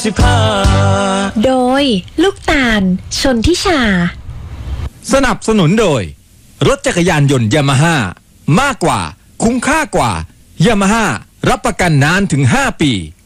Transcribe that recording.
โดยลูกตาลชนทิชาสนับสนุนโดยรถจักรยานยนต์ยามาฮ่ามากกว่าคุ้มค่ากว่ายามาฮ่ารับประกันนานถึง5 ปี